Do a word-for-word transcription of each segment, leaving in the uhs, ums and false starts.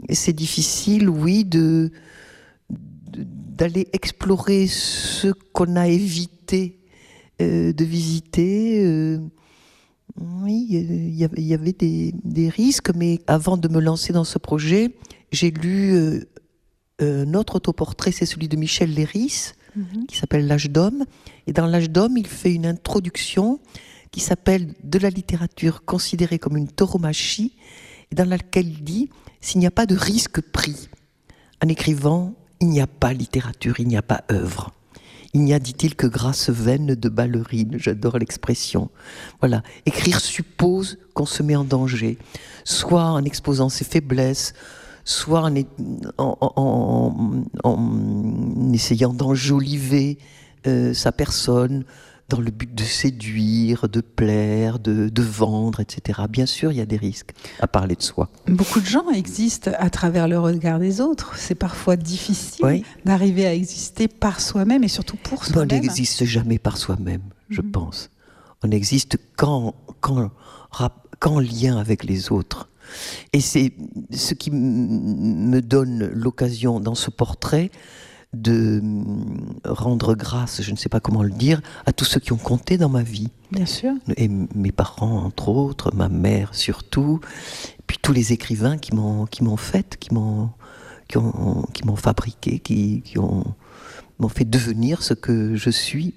c'est difficile, oui, de, de, d'aller explorer ce qu'on a évité euh, de visiter. Euh, oui, il y avait, il y avait des, des risques, mais avant de me lancer dans ce projet, j'ai lu euh, un autre autoportrait, c'est celui de Michel Léris, mm-hmm. qui s'appelle L'âge d'homme. Et dans L'âge d'homme, il fait une introduction qui s'appelle « De la littérature considérée comme une tauromachie », dans laquelle il dit « S'il n'y a pas de risque pris en écrivant, il n'y a pas littérature, il n'y a pas œuvre. Il n'y a, dit-il, que grâce vaine de ballerine. » J'adore l'expression. Voilà. Écrire suppose qu'on se met en danger, soit en exposant ses faiblesses, soit en, en, en, en essayant d'enjoliver euh, sa personne, dans le but de séduire, de plaire, de, de vendre, et cetera. Bien sûr, il y a des risques à parler de soi. Beaucoup de gens existent à travers le regard des autres. C'est parfois difficile oui. d'arriver à exister par soi-même et surtout pour soi-même. On n'existe jamais par soi-même, je mmh. pense. On existe qu'en, qu'en, qu'en lien avec les autres. Et c'est ce qui me donne l'occasion dans ce portrait de rendre grâce, je ne sais pas comment le dire, à tous ceux qui ont compté dans ma vie. Bien sûr. Et mes parents, entre autres, ma mère surtout, puis tous les écrivains qui m'ont, qui m'ont fait, qui m'ont, qui ont, qui m'ont fabriqué, qui, qui ont, m'ont fait devenir ce que je suis.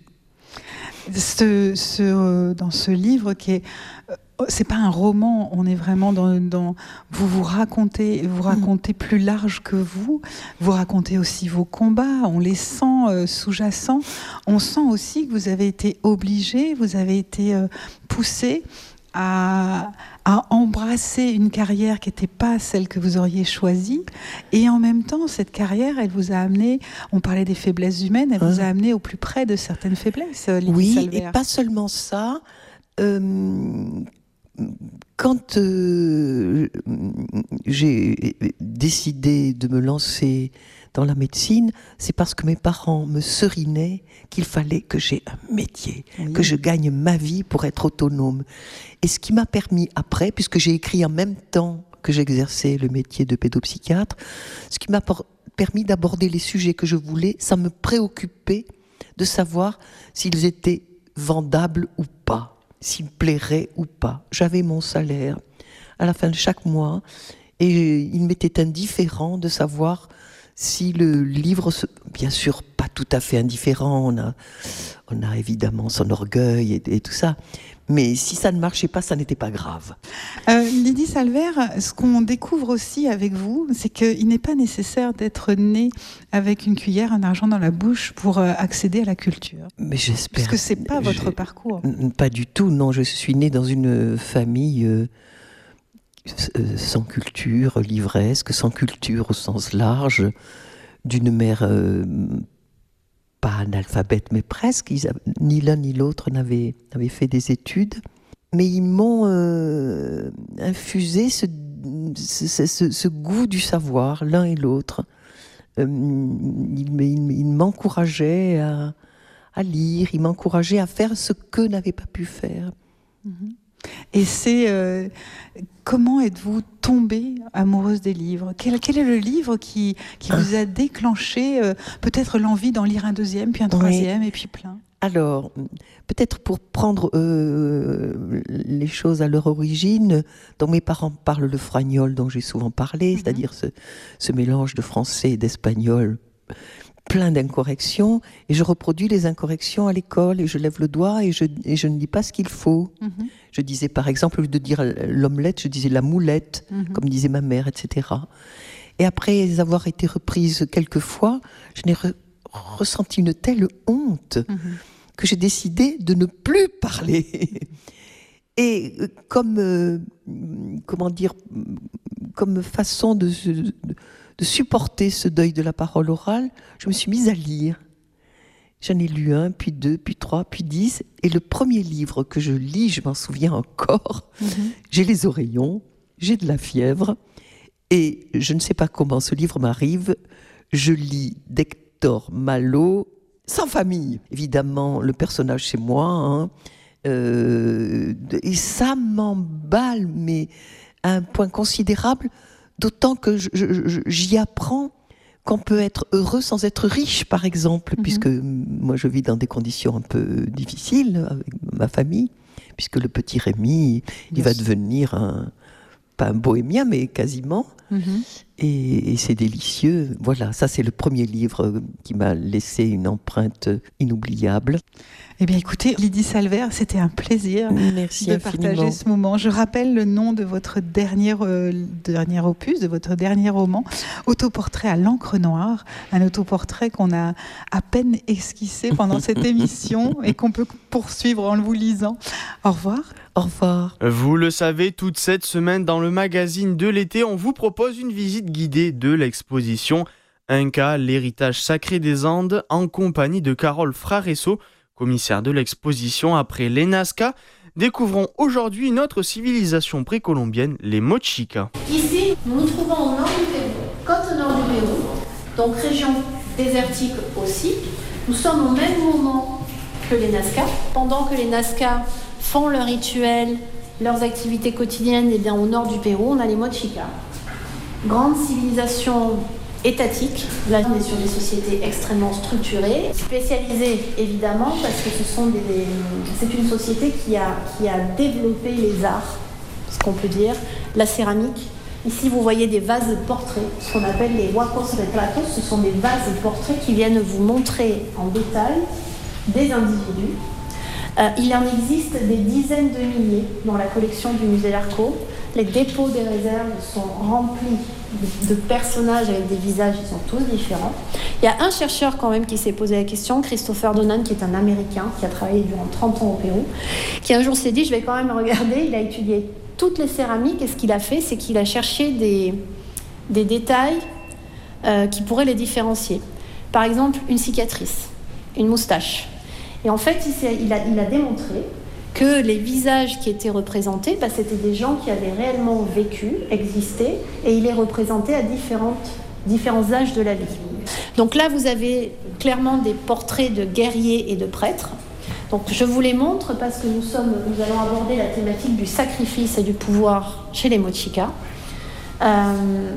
Ce, ce, dans ce livre qui est... C'est pas un roman, on est vraiment dans, dans vous vous racontez, vous racontez plus large que vous. Vous racontez aussi vos combats. On les sent euh, sous-jacents. On sent aussi que vous avez été obligé, vous avez été euh, poussé à, à embrasser une carrière qui n'était pas celle que vous auriez choisie. Et en même temps, cette carrière, elle vous a amené. On parlait des faiblesses humaines. Elle hein. vous a amené au plus près de certaines faiblesses. Lydie oui, Salvert. Et pas seulement ça. Euh, Quand euh, j'ai décidé de me lancer dans la médecine, c'est parce que mes parents me serinaient qu'il fallait que j'aie un métier, oui. que je gagne ma vie pour être autonome. Et ce qui m'a permis après, puisque j'ai écrit en même temps que j'exerçais le métier de pédopsychiatre, ce qui m'a permis d'aborder les sujets que je voulais sans me préoccuper de savoir s'ils étaient vendables ou pas, s'il me plairait ou pas. J'avais mon salaire à la fin de chaque mois et il m'était indifférent de savoir si le livre, se... bien sûr pas tout à fait indifférent, on a, on a évidemment son orgueil et, et tout ça, mais si ça ne marchait pas, ça n'était pas grave. Euh, Lydie Salvert, ce qu'on découvre aussi avec vous, c'est qu'il n'est pas nécessaire d'être né avec une cuillère en argent dans la bouche pour euh, accéder à la culture. Mais j'espère. Parce que c'est pas votre parcours. Pas du tout, non. Je suis née dans une famille euh, sans culture, livresque, sans culture au sens large, d'une mère euh, pas analphabète, mais presque. Ils, ni l'un ni l'autre n'avaient, n'avaient fait des études. Mais ils m'ont euh, infusé ce, ce, ce, ce goût du savoir, l'un et l'autre. Euh, ils, ils, ils m'encourageaient à, à lire, ils m'encourageaient à faire ce que n'avaient pas pu faire. Mm-hmm. Et c'est... Euh, comment êtes-vous tombée amoureuse des livres ? quel, quel est le livre qui, qui vous a déclenché euh, peut-être l'envie d'en lire un deuxième, puis un troisième, oui. et puis plein ? Alors, peut-être pour prendre euh, les choses à leur origine, dont mes parents parlent le frognol dont j'ai souvent parlé, mm-hmm. c'est-à-dire ce, ce mélange de français et d'espagnol, plein d'incorrections, et je reproduis les incorrections à l'école, et je lève le doigt, et je, et je ne dis pas ce qu'il faut. Mm-hmm. Je disais, par exemple, au lieu de dire l'omelette, je disais la moulette, mm-hmm. comme disait ma mère, et cetera. Et après avoir été reprise quelques fois, je n'ai re- ressenti une telle honte mm-hmm. que j'ai décidé de ne plus parler. Et comme, euh, comment dire, comme façon de, de, de supporter ce deuil de la parole orale, je me suis mise à lire. J'en ai lu un, puis deux, puis trois, puis dix. Et le premier livre que je lis, je m'en souviens encore, mm-hmm. j'ai les oreillons, j'ai de la fièvre, et je ne sais pas comment ce livre m'arrive. Je lis d'Hector Malot, sans famille. Évidemment, le personnage, c'est moi. Hein. Euh, et ça m'emballe, mais à un point considérable, d'autant que je, je, j'y apprends qu'on peut être heureux sans être riche, par exemple, mm-hmm. puisque moi je vis dans des conditions un peu difficiles avec ma famille, puisque le petit Rémi, il yes. va devenir un, pas un bohémien, mais quasiment. Mm-hmm. Et, et c'est délicieux. Voilà, ça c'est le premier livre qui m'a laissé une empreinte inoubliable. Eh bien écoutez, Lydie Salvert, c'était un plaisir Merci de infiniment. partager ce moment. Je rappelle le nom de votre dernier, euh, dernier opus, de votre dernier roman, Autoportrait à l'encre noire, un autoportrait qu'on a à peine esquissé pendant cette émission et qu'on peut poursuivre en vous lisant. Au revoir. Au revoir. Vous le savez, toute cette semaine dans le magazine de l'été, on vous propose une visite guidée de l'exposition Inca, l'héritage sacré des Andes, en compagnie de Carole Fraresso, commissaire de l'exposition après les Nazca. Découvrons aujourd'hui une autre civilisation précolombienne, les Mochicas. Ici, nous nous trouvons au nord du Pérou, côte nord du Pérou, donc région désertique aussi. Nous sommes au même moment que les Nazca. Pendant que les Nazca font leurs rituels, leurs activités quotidiennes, et bien au nord du Pérou, on a les Mochicas. Grande civilisation étatique. Là, on est sur des sociétés extrêmement structurées, spécialisées évidemment, parce que ce sont des, des, c'est une société qui a, qui a développé les arts, ce qu'on peut dire, la céramique. Ici, vous voyez des vases portraits, ce qu'on appelle les huacos retratos. Ce sont des vases portraits qui viennent vous montrer en détail des individus. Euh, il en existe des dizaines de milliers dans la collection du musée Larco. Les dépôts des réserves sont remplis de personnages avec des visages qui sont tous différents. Il y a un chercheur quand même qui s'est posé la question, Christopher Donan, qui est un Américain, qui a travaillé durant trente ans au Pérou, qui un jour s'est dit, je vais quand même regarder, il a étudié toutes les céramiques, et ce qu'il a fait, c'est qu'il a cherché des, des détails euh, qui pourraient les différencier. Par exemple, une cicatrice, une moustache. Et en fait, il, s'est, il, a, il a démontré que les visages qui étaient représentés, bah, c'était des gens qui avaient réellement vécu, existé, et il les représentait à différentes, différents âges de la vie. Donc là, vous avez clairement des portraits de guerriers et de prêtres. Donc je vous les montre parce que nous, sommes, nous allons aborder la thématique du sacrifice et du pouvoir chez les Mochicas. Euh,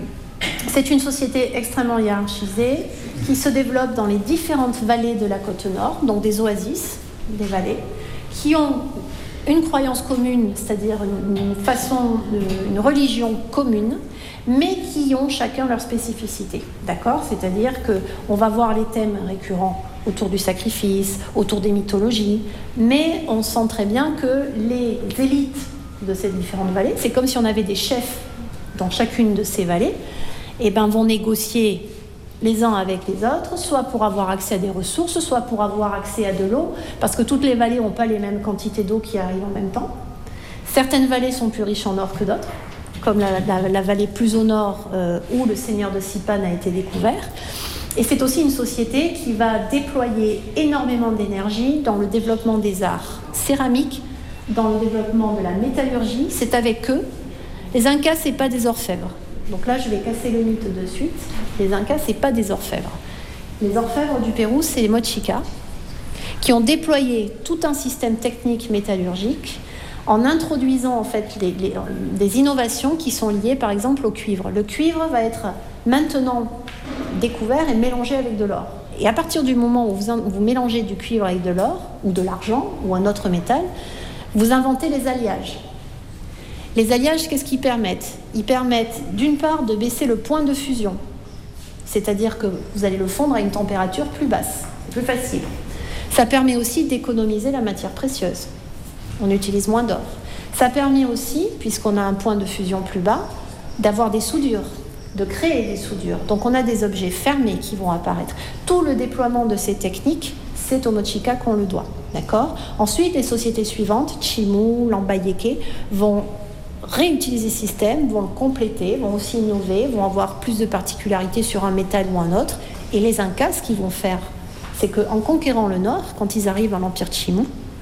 c'est une société extrêmement hiérarchisée qui se développe dans les différentes vallées de la côte nord, donc des oasis, des vallées, qui ont une croyance commune, c'est-à-dire une, une façon, de, une religion commune, mais qui ont chacun leur spécificité, d'accord ? C'est-à-dire qu'on va voir les thèmes récurrents autour du sacrifice, autour des mythologies, mais on sent très bien que les élites de ces différentes vallées, c'est comme si on avait des chefs dans chacune de ces vallées, et ben vont négocier les uns avec les autres, soit pour avoir accès à des ressources, soit pour avoir accès à de l'eau, parce que toutes les vallées n'ont pas les mêmes quantités d'eau qui arrivent en même temps. Certaines vallées sont plus riches en or que d'autres, comme la, la, la vallée plus au nord, euh, où le seigneur de Sipan a été découvert. Et c'est aussi une société qui va déployer énormément d'énergie dans le développement des arts céramiques, dans le développement de la métallurgie. C'est avec eux. Les Incas, ce n'est pas des orfèvres. Donc là, je vais casser le mythe de suite. Les Incas, ce n'est pas des orfèvres. Les orfèvres du Pérou, c'est les Mochicas, qui ont déployé tout un système technique métallurgique en introduisant en fait les, les, des innovations qui sont liées, par exemple, au cuivre. Le cuivre va être maintenant découvert et mélangé avec de l'or. Et à partir du moment où vous, où vous mélangez du cuivre avec de l'or, ou de l'argent, ou un autre métal, vous inventez les alliages. Les alliages, qu'est-ce qu'ils permettent ? Ils permettent, d'une part, de baisser le point de fusion. C'est-à-dire que vous allez le fondre à une température plus basse. C'est plus facile. Ça permet aussi d'économiser la matière précieuse. On utilise moins d'or. Ça permet aussi, puisqu'on a un point de fusion plus bas, d'avoir des soudures, de créer des soudures. Donc on a des objets fermés qui vont apparaître. Tout le déploiement de ces techniques, c'est aux Mochicas qu'on le doit. D'accord ? Ensuite, les sociétés suivantes, Chimu, Lambayeque, vont réutiliser ce système, vont le compléter, vont aussi innover, vont avoir plus de particularités sur un métal ou un autre. Et les Incas, ce qu'ils vont faire, c'est qu'en conquérant le nord, quand ils arrivent à l'empire Chimu,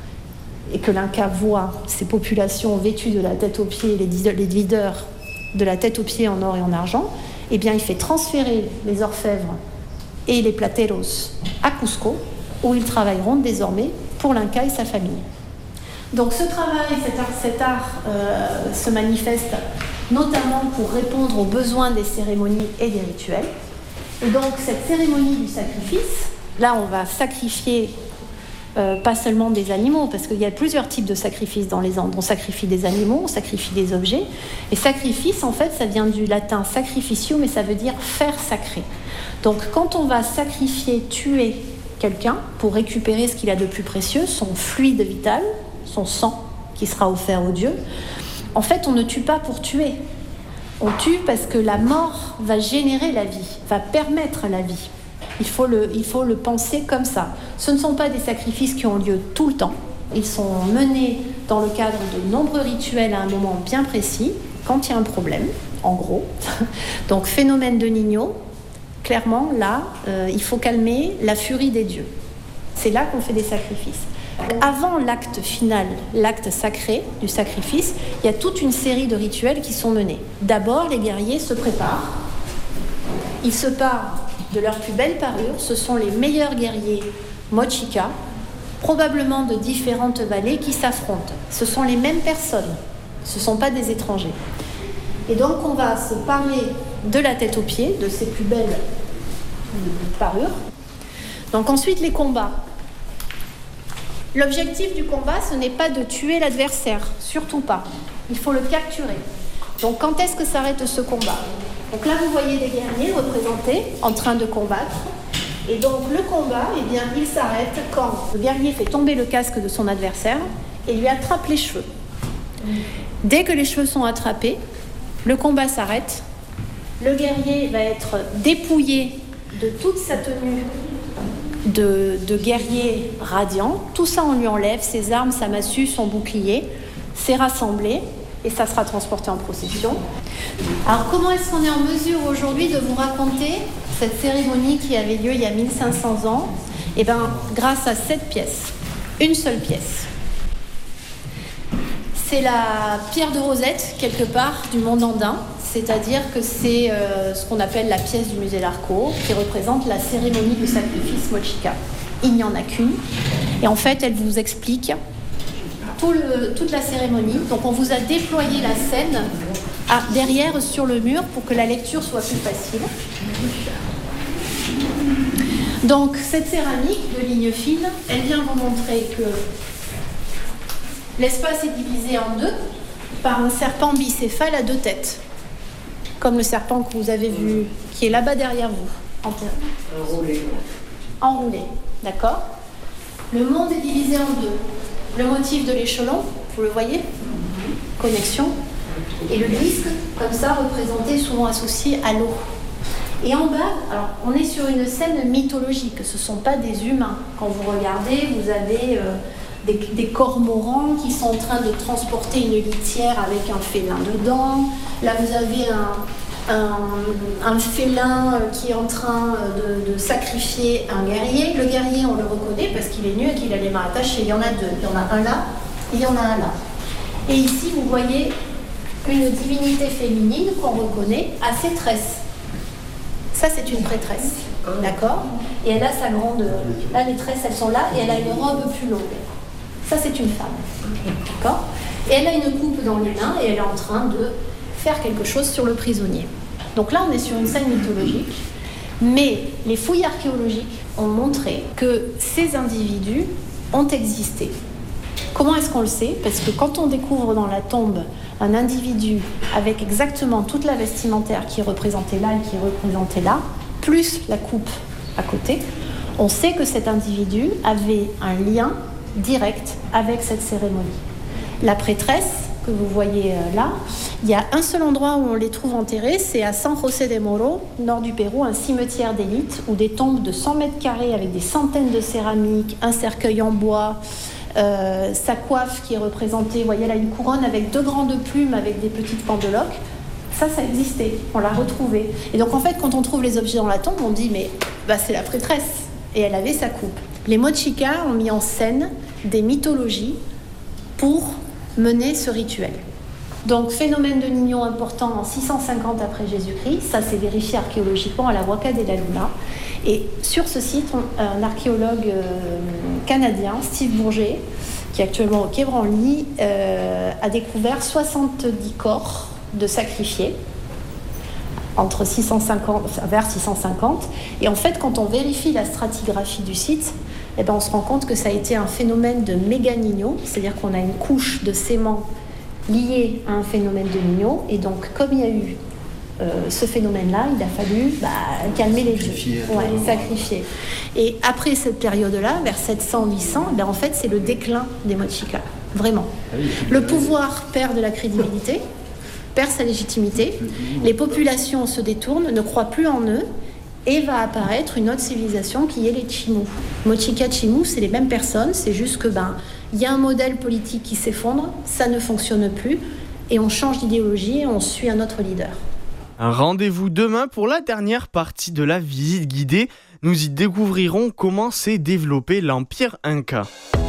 et que l'Inca voit ces populations vêtues de la tête aux pieds, les leaders de la tête aux pieds en or et en argent, eh bien il fait transférer les orfèvres et les plateros à Cusco, où ils travailleront désormais pour l'Inca et sa famille. Donc ce travail, cet art, cet art euh, se manifeste notamment pour répondre aux besoins des cérémonies et des rituels. Et donc cette cérémonie du sacrifice, là on va sacrifier euh, pas seulement des animaux, parce qu'il y a plusieurs types de sacrifices dans les Andes. On sacrifie des animaux, on sacrifie des objets. Et sacrifice, en fait, ça vient du latin sacrificium, mais ça veut dire faire sacré. Donc quand on va sacrifier, tuer quelqu'un pour récupérer ce qu'il a de plus précieux, son fluide vital, son sang qui sera offert aux dieux, en fait on ne tue pas pour tuer. On tue parce que la mort va générer la vie, va permettre la vie. Il faut le, il faut le penser comme ça. Ce ne sont pas des sacrifices qui ont lieu tout le temps. Ils sont menés dans le cadre de nombreux rituels à un moment bien précis, quand il y a un problème, en gros. Donc phénomène de Niño, clairement, là, euh, il faut calmer la furie des dieux. C'est là qu'on fait des sacrifices. Avant l'acte final, l'acte sacré du sacrifice, il y a toute une série de rituels qui sont menés. D'abord, les guerriers se préparent. Ils se parent de leur plus belle parure. Ce sont les meilleurs guerriers Mochica, probablement de différentes vallées, qui s'affrontent. Ce sont les mêmes personnes. Ce ne sont pas des étrangers. Et donc, on va se parler de la tête aux pieds, de ses plus belles parures. Donc ensuite, les combats. L'objectif du combat, ce n'est pas de tuer l'adversaire, surtout pas. Il faut le capturer. Donc quand est-ce que s'arrête ce combat ? Donc là, vous voyez des guerriers représentés en train de combattre. Et donc le combat, eh bien, il s'arrête quand le guerrier fait tomber le casque de son adversaire et lui attrape les cheveux. Dès que les cheveux sont attrapés, le combat s'arrête. Le guerrier va être dépouillé de toute sa tenue de, de guerrier radiant. Tout ça, on lui enlève, ses armes, sa massue, son bouclier. C'est rassemblé et ça sera transporté en procession. Alors, comment est-ce qu'on est en mesure aujourd'hui de vous raconter cette cérémonie qui avait lieu il y a mille cinq cents ans ? Eh bien, grâce à cette pièce, une seule pièce. C'est la pierre de Rosette, quelque part, du monde andin. C'est-à-dire que c'est euh, ce qu'on appelle la pièce du musée Larco, qui représente la cérémonie du sacrifice Mochica. Il n'y en a qu'une. Et en fait, elle vous explique tout le, toute la cérémonie. Donc, on vous a déployé la scène à, derrière sur le mur pour que la lecture soit plus facile. Donc, cette céramique de ligne fine, elle vient vous montrer que l'espace est divisé en deux par un serpent bicéphale à deux têtes. Comme le serpent que vous avez vu, qui est là-bas derrière vous. Enroulé. Enroulé, d'accord ? Le monde est divisé en deux. Le motif de l'échelon, vous le voyez ? Connexion. Et le disque, comme ça, représenté, souvent associé à l'eau. Et en bas, alors, on est sur une scène mythologique. Ce ne sont pas des humains. Quand vous regardez, vous avez euh, des, des cormorans qui sont en train de transporter une litière avec un félin dedans. Là, vous avez un, un, un félin qui est en train de, de sacrifier un guerrier. Le guerrier, on le reconnaît parce qu'il est nu et qu'il a les mains attachées. Il y en a deux. Il y en a un là, et il y en a un là. Et ici, vous voyez une divinité féminine qu'on reconnaît à ses tresses. Ça, c'est une prêtresse, d'accord ? Et elle a sa grande... Là, les tresses, elles sont là, et elle a une robe plus longue. Ça, c'est une femme, d'accord ? Et elle a une coupe dans les mains, et elle est en train de faire quelque chose sur le prisonnier. Donc là, on est sur une scène mythologique, mais les fouilles archéologiques ont montré que ces individus ont existé. Comment est-ce qu'on le sait ? Parce que quand on découvre dans la tombe un individu avec exactement toute la vestimentaire qui est représentée là et qui est représentée là, plus la coupe à côté, on sait que cet individu avait un lien direct avec cette cérémonie. La prêtresse, que vous voyez là, il y a un seul endroit où on les trouve enterrés, c'est à San José de Moro, nord du Pérou, un cimetière d'élite, où des tombes de cent mètres carrés avec des centaines de céramiques, un cercueil en bois, Euh, sa coiffe qui est représentée, vous voyez là une couronne avec deux grandes plumes avec des petites pendeloques, ça, ça existait, on l'a retrouvé. Et donc en fait, quand on trouve les objets dans la tombe, on dit mais bah, c'est la prêtresse, et elle avait sa coupe. Les Mochica ont mis en scène des mythologies pour mener ce rituel. Donc phénomène de Niño important en six cent cinquante après Jésus-Christ, ça c'est vérifié archéologiquement à la Huaca de la Luna. Et sur ce site, on, un archéologue euh, canadien, Steve Bourget, qui est actuellement au Quai Branly, euh, a découvert soixante-dix corps de sacrifiés, entre six cent cinquante, vers six cent cinquante. Et en fait, quand on vérifie la stratigraphie du site, eh ben, on se rend compte que ça a été un phénomène de méga-Niño, c'est-à-dire qu'on a une couche de séments liée à un phénomène de Niño. Et donc, comme il y a eu euh, ce phénomène-là, il a fallu bah, calmer les jeux, ouais, sacrifier. Et après cette période-là, vers sept cents huit cents, ben, en fait, c'est le déclin des mochikas, vraiment. Le pouvoir perd de la crédibilité, perd sa légitimité, les populations se détournent, ne croient plus en eux, et va apparaître une autre civilisation qui est les Chimú. Mochika, Chimú, c'est les mêmes personnes, c'est juste que ben, y a un modèle politique qui s'effondre, ça ne fonctionne plus, et on change d'idéologie et on suit un autre leader. Un rendez-vous demain pour la dernière partie de la visite guidée. Nous y découvrirons comment s'est développé l'Empire Inca.